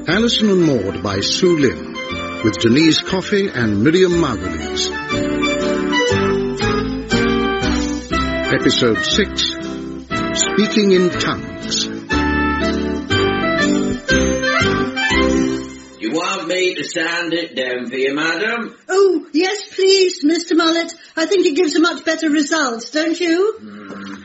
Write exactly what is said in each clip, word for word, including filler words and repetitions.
Alison and Maud by Sue Lynn, with Denise Coffey and Miriam Margulies. Episode six, Speaking in Tongues. You want me to sand it down for you, madam? Oh, yes, please, Mister Mullet. I think it gives a much better result, don't you? Hmm.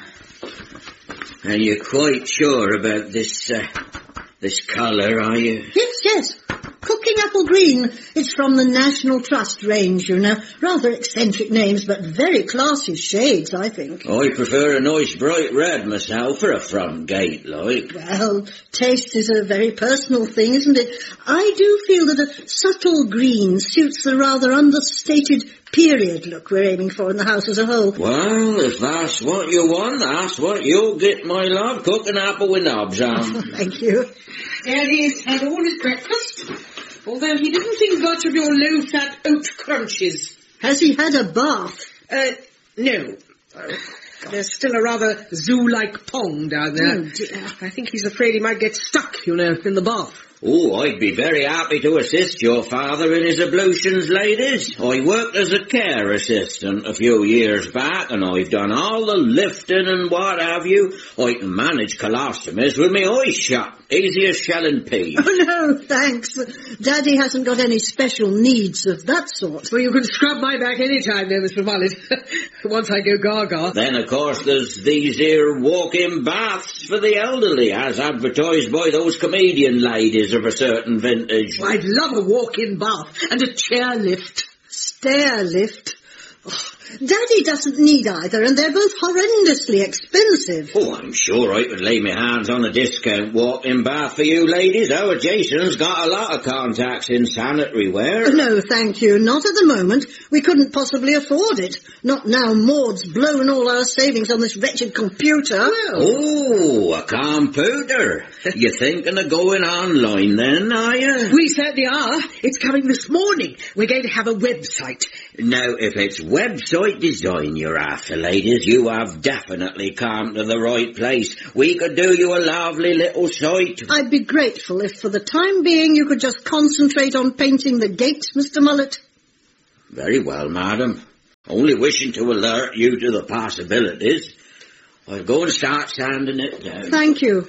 Are you quite sure about this, uh, this colour, are you? Yes, yes. Cooking Apple Green. It's from the National Trust range, you know. Rather eccentric names, but very classy shades, I think. I prefer a nice bright red myself for a front gate, like. Well, taste is a very personal thing, isn't it? I do feel that a subtle green suits the rather understated period look we're aiming for in the house as a whole. Well, if that's what you want, that's what you'll get, my love. Cooking apple with knobs on. Thank you. There he's had all his breakfast, although he didn't think much of your low-fat oat crunches. Has he had a bath? Uh, no. Uh, there's still a rather zoo-like pond down there. Oh, dear. I think he's afraid he might get stuck, you know, in the bath. Oh, I'd be very happy to assist your father in his ablutions, ladies. I worked as a care assistant a few years back, and I've done all the lifting and what have you. I can manage colostomies with my eyes shut. Easy as shelling peas. Oh, no, thanks. Daddy hasn't got any special needs of that sort. Well, you can scrub my back any time, though, Mister Mullet. Once I go gaga. Then, of course, there's these here walk-in baths for the elderly, as advertised by those comedian ladies of a certain vintage. Well, I'd love a walk-in bath and a chair lift. Stair lift? Oh, Daddy doesn't need either, and they're both horrendously expensive. Oh, I'm sure I could lay my hands on a discount walk-in bath for you ladies. Our Jason's got a lot of contacts in sanitary ware. No, thank you. Not at the moment. We couldn't possibly afford it. Not now Maud's blown all our savings on this wretched computer. Well. Oh, a computer. You thinking of going online then, are you? We certainly are. It's coming this morning. We're going to have a website. Now, if it's website design you're after, ladies, you have definitely come to the right place. We could do you a lovely little site. I'd be grateful if for the time being you could just concentrate on painting the gates, Mister Mullet. Very well, madam. Only wishing to alert you to the possibilities. I'll go and start sanding it down. Thank you.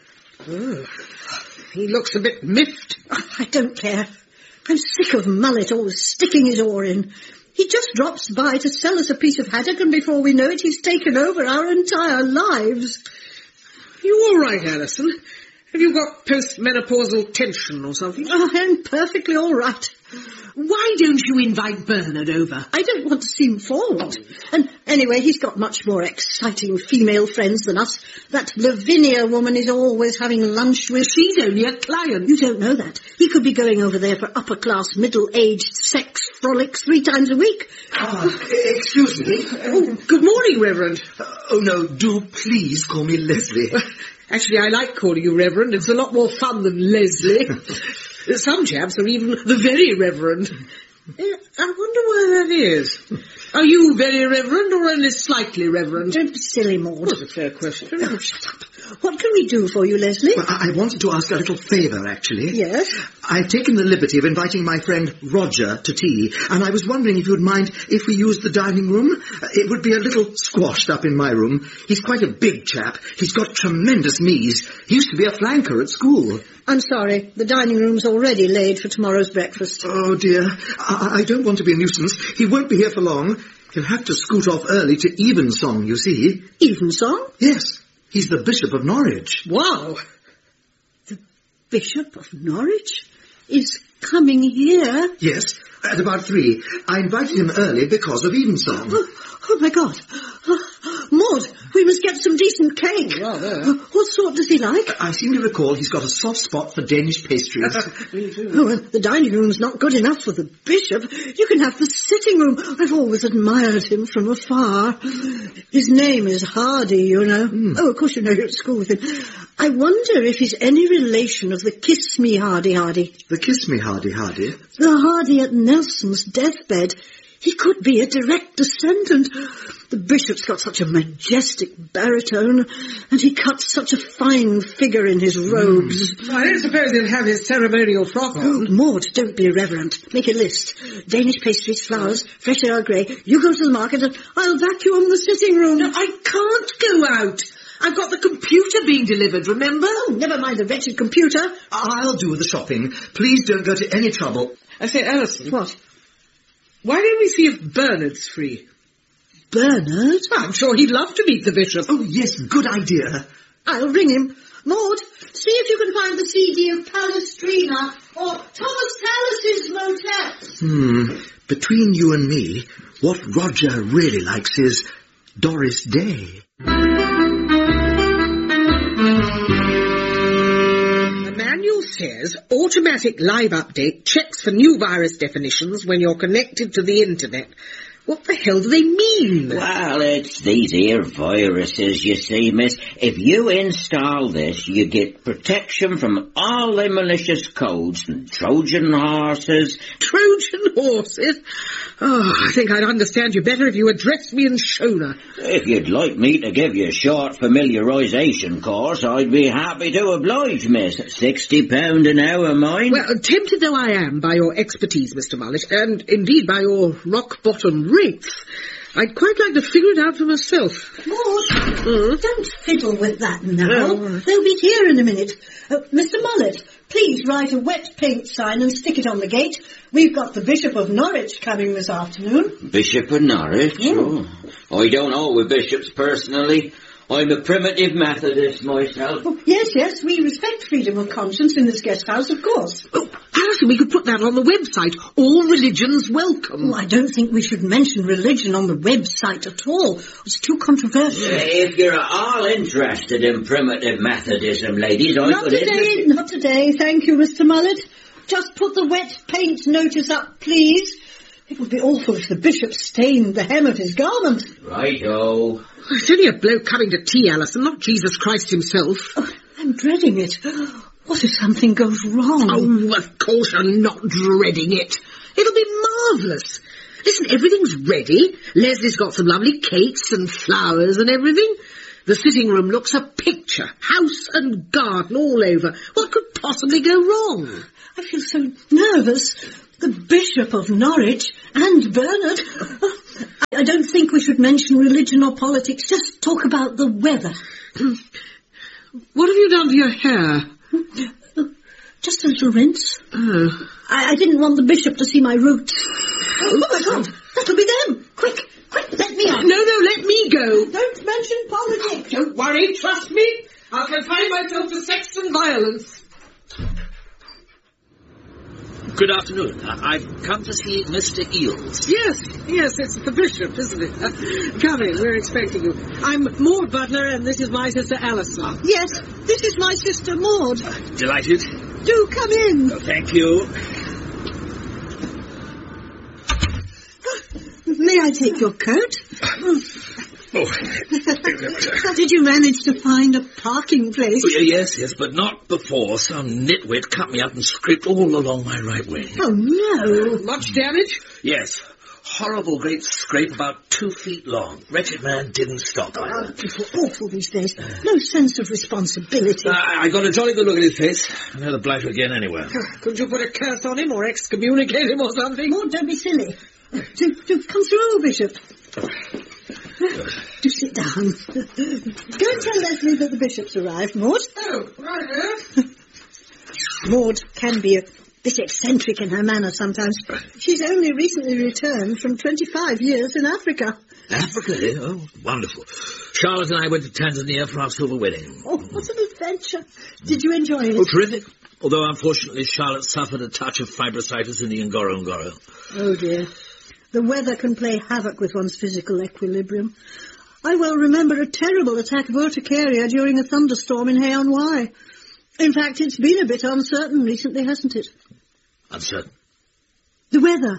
Oh, he looks a bit miffed. Oh, I don't care. I'm sick of Mullet always sticking his oar in. He just drops by to sell us a piece of haddock, and before we know it, he's taken over our entire lives. You all right, Alison? Have you got postmenopausal tension or something? Oh, I'm perfectly all right. Why don't you invite Bernard over? I don't want to seem forward. And anyway, he's got much more exciting female friends than us. That Lavinia woman is always having lunch with. She's only a client. You don't know that. He could be going over there for upper-class, middle-aged sex frolics three times a week. Ah, excuse me. Oh, good morning, Reverend. Uh, oh, no, do please call me Leslie. Actually, I like calling you Reverend. It's a lot more fun than Leslie. Some chaps are even the Very Reverend. I wonder why that is. Are you very reverend or only slightly reverend? Don't be silly, Maud. That's a fair question. Oh, shut up. What can we do for you, Leslie? Well, I wanted to ask a little favour, actually. Yes? I've taken the liberty of inviting my friend Roger to tea, and I was wondering if you'd mind if we used the dining room. It would be a little squashed up in my room. He's quite a big chap. He's got tremendous knees. He used to be a flanker at school. I'm sorry. The dining room's already laid for tomorrow's breakfast. Oh, dear. I, I don't want to be a nuisance. He won't be here for long. He'll have to scoot off early to Evensong, you see. Evensong? Yes. He's the Bishop of Norwich. Wow. The Bishop of Norwich is coming here? Yes, at about three. I invited him early because of Evensong. Oh, oh my God. Oh, Maud, we must get some decent cake. Rather. What sort does he like? I seem to recall he's got a soft spot for Danish pastries. Me too. Oh, well, the dining room's not good enough for the bishop. You can have the sitting room. I've always admired him from afar. His name is Hardy, you know. Mm. Oh, of course you know you're at school with him. I wonder if he's any relation of the Kiss Me Hardy Hardy. The Kiss Me Hardy Hardy? The Hardy at Nelson's deathbed. He could be a direct descendant. The bishop's got such a majestic baritone, and he cuts such a fine figure in his robes. Mm. I don't suppose he'll have his ceremonial frock on. Oh, Maud, don't be irreverent. Make a list. Danish pastries, flowers, fresh Earl Grey. You go to the market and I'll vacuum the sitting room. No, I can't go out. I've got the computer being delivered, remember? Oh, never mind the wretched computer. I'll do the shopping. Please don't go to any trouble. I say, Alison. What? Why don't we see if Bernard's free? Bernard? I'm sure he'd love to meet the bishop. Oh, yes, good idea. I'll ring him. Maud, see if you can find the C D of Palestrina or Thomas Tallis's motets. Hmm. Between you and me, what Roger really likes is Doris Day. The manual says automatic live update checks for new virus definitions when you're connected to the internet. What the hell do they mean? Well, it's these here viruses, you see, miss. If you install this, you get protection from all the malicious codes and Trojan horses. Trojan horses? Oh, I think I'd understand you better if you addressed me in Shona. If you'd like me to give you a short familiarisation course, I'd be happy to oblige, miss. Sixty pound an hour, mind. Well, tempted though I am by your expertise, Mister Mullet, and indeed by your rock-bottom rates, I'd quite like to figure it out for myself. Maud, Mm. don't fiddle with that now. No. They'll be here in a minute. Uh, Mister Mullet, please write a wet paint sign and stick it on the gate. We've got the Bishop of Norwich coming this afternoon. Bishop of Norwich? Mm. Oh, I don't know with bishops personally. I'm a primitive Methodist myself. Oh, yes, yes, we respect freedom of conscience in this guest house, of course. Oh, Alison, we could put that on the website. All religions welcome. Oh, I don't think we should mention religion on the website at all. It's too controversial. If you're at all interested in primitive Methodism, ladies, I Not could... today, not today, thank you, Mister Mullet. Just put the wet paint notice up, please. It would be awful if the bishop stained the hem of his garment. Righto. It's only a bloke coming to tea, Alison, not Jesus Christ himself. Oh, I'm dreading it. What if something goes wrong? Oh, of course you're not dreading it. It'll be marvellous. Listen, everything's ready. Leslie's got some lovely cakes and flowers and everything. The sitting room looks a picture. House and garden all over. What could possibly go wrong? I feel so nervous. The Bishop of Norwich and Bernard. I don't think we should mention religion or politics. Just talk about the weather. What have you done to your hair? Just a little rinse. Oh. I, I didn't want the bishop to see my roots. Oh, my God. That'll be them. Quick, quick, let me out. No, no, let me go. Don't mention politics. Don't worry, trust me. I'll confine myself to sex and violence. Good afternoon. I- I've come to see Mister Eels. Yes, yes, it's the bishop, isn't it? Uh, come in, we're expecting you. I'm Maud Butler, and this is my sister Alison. Yes, this is my sister Maud. Delighted. Do come in. Oh, thank you. May I take your coat? Oh. Did you manage to find a parking place? Oh, yes, yes, but not before some nitwit cut me up and scraped all along my right wing. Oh, no. Much damage? Yes. Horrible great scrape about two feet long. Wretched man didn't stop. Oh, people are awful these days. No sense of responsibility. I, I got a jolly good look at his face. I know the blighter again anyway. Couldn't you put a curse on him or excommunicate him or something? Maud, don't be silly. Do, do come through, Bishop. Do sit down. Go and tell Leslie that the bishop's arrived, Maud. Oh, right. Maud can be a bit eccentric in her manner sometimes. She's only recently returned from twenty-five years in Africa. Africa, eh? Oh, wonderful. Charlotte and I went to Tanzania for our silver wedding. Oh, what an adventure. Did you enjoy it? Oh, terrific. Although, unfortunately, Charlotte suffered a touch of fibrositis in the Ngorongoro. Oh, dear. The weather can play havoc with one's physical equilibrium. I well remember a terrible attack of urticaria during a thunderstorm in Hay-on-Wye. In fact, it's been a bit uncertain recently, hasn't it? Uncertain? The weather.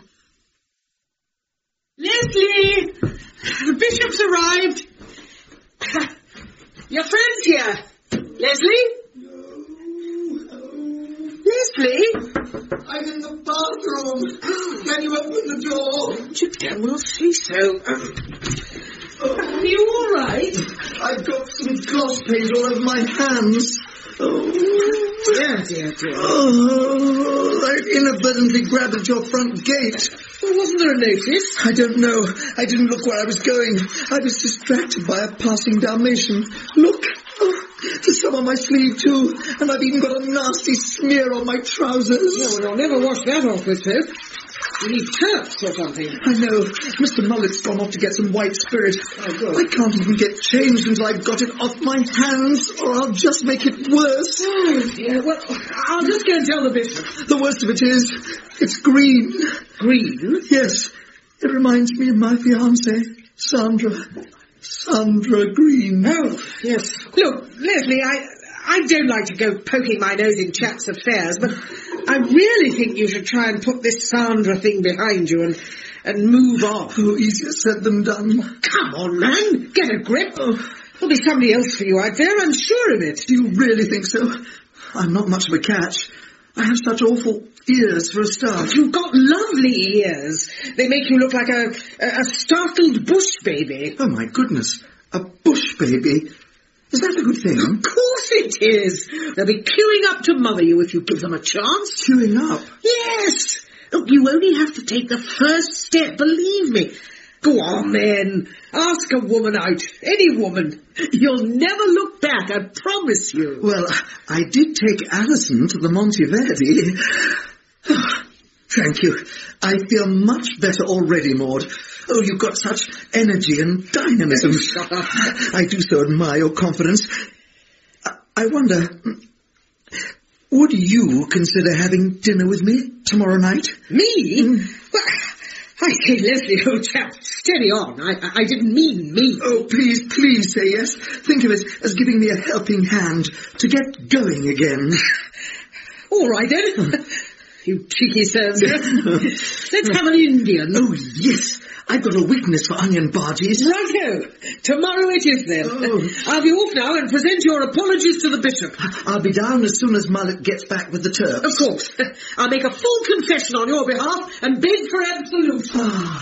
Leslie! The bishop's arrived. Your friend's here. Leslie? Leslie? I'm in the bathroom. Can you open the door? You damn well say so. Um, are you all right? I've got some gloss paint all over my hands. Oh, Dear, dear, dear. oh, I inadvertently grabbed at your front gate. Well, wasn't there a notice? I don't know. I didn't look where I was going. I was distracted by a passing Dalmatian. Look, oh, there's some on my sleeve too, and I've even got a nasty smear on my trousers. No, well, I'll never wash that off with soap. You need turps or something. I know. Mister Mullet's gone off to get some white spirit. Oh, good. I can't even get changed until I've got it off my hands, or I'll just make it worse. Oh, dear. Well, I'll just go and tell the bishop. The worst of it is, it's green. Green? Yes, it reminds me of my fiancée, Sandra. Sandra Green. Oh, yes. Look, Leslie, I... I don't like to go poking my nose in chaps' affairs, but I really think you should try and put this Sandra thing behind you and and move on. Oh, easier said than done. Come on, man, get a grip. Oh, there'll be somebody else for you out there, I'm sure of it. Do you really think so? I'm not much of a catch. I have such awful ears for a start. You've got lovely ears. They make you look like a, a, a startled bush baby. Oh, my goodness. A bush baby. Is that a good thing? Of course it is. They'll be queuing up to mother you if you give them a chance. Queuing up? Yes. Look, you only have to take the first step, believe me. Go on, then. Ask a woman out. Any woman. You'll never look back, I promise you. Well, I did take Alison to the Monteverdi. Thank you. I feel much better already, Maud. Oh, you've got such energy and dynamism. Shut up. I do so admire your confidence. I, I wonder, would you consider having dinner with me tomorrow night? Me? Mm. Well, I say, Leslie, old chap, steady on. I, I, I didn't mean me. Oh, please, please say yes. Think of it as giving me a helping hand to get going again. All right, then. You cheeky servant. Let's have an Indian. Oh, yes. I've got a weakness for onion bhajis. Righto. Tomorrow it is, then. Oh. I'll be off now and present your apologies to the bishop. I'll be down as soon as Mullet gets back with the turps. Of course. I'll make a full confession on your behalf and beg for absolution.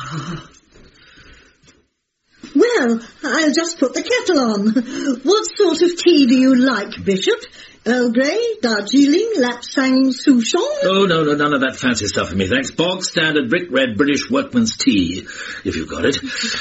Well, I'll just put the kettle on. What sort of tea do you like, Bishop? Earl Grey, Darjeeling, Lapsang Souchong? Oh, no, no, none of that fancy stuff for me, thanks. Bog standard brick red British workman's tea, if you've got it.